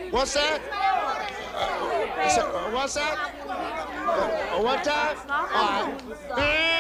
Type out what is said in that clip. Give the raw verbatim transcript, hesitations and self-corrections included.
What's that? Uh, so- what's that? Uh, one time? All right.